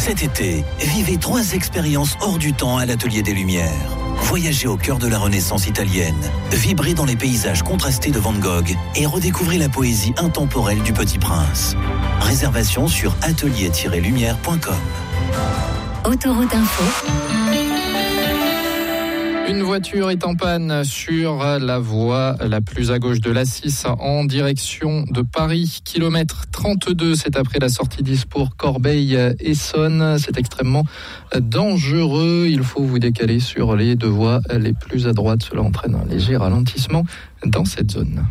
Cet été, vivez 3 expériences hors du temps à l'Atelier des Lumières. Voyagez au cœur de la Renaissance italienne, vibrez dans les paysages contrastés de Van Gogh et redécouvrez la poésie intemporelle du Petit Prince. Réservation sur atelier-lumière.com. Autoroute Info. Une voiture est en panne sur la voie la plus à gauche de l'A6 en direction de Paris. Kilomètre 32, c'est après la sortie d'Ispour, Corbeil-Essonnes. C'est extrêmement dangereux. Il faut vous décaler sur les 2 voies les plus à droite. Cela entraîne un léger ralentissement dans cette zone.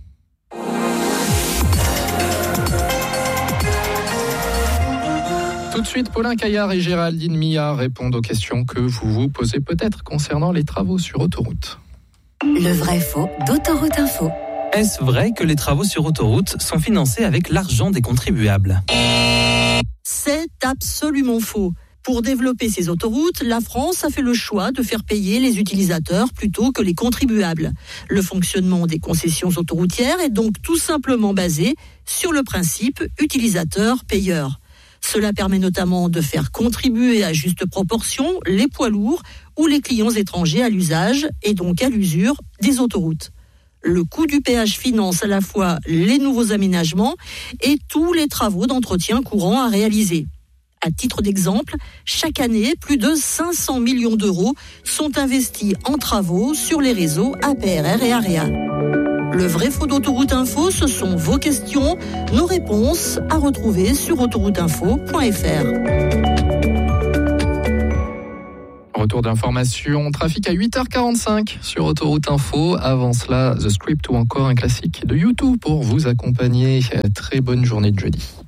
Tout de suite, Paulin Caillard et Géraldine Millard répondent aux questions que vous vous posez peut-être concernant les travaux sur autoroute. Le vrai faux d'Autoroute Info. Est-ce vrai que les travaux sur autoroute sont financés avec l'argent des contribuables ? C'est absolument faux. Pour développer ces autoroutes, la France a fait le choix de faire payer les utilisateurs plutôt que les contribuables. Le fonctionnement des concessions autoroutières est donc tout simplement basé sur le principe utilisateur-payeur. Cela permet notamment de faire contribuer à juste proportion les poids lourds ou les clients étrangers à l'usage et donc à l'usure des autoroutes. Le coût du péage finance à la fois les nouveaux aménagements et tous les travaux d'entretien courant à réaliser. À titre d'exemple, chaque année, plus de 500 millions d'euros sont investis en travaux sur les réseaux APRR et AREA. Le vrai faux d'Autoroute Info, ce sont vos questions, nos réponses à retrouver sur autorouteinfo.fr. Retour d'information, trafic à 8h45 sur Autoroute Info. Avant cela, The Script ou encore un classique de YouTube pour vous accompagner. Très bonne journée de jeudi.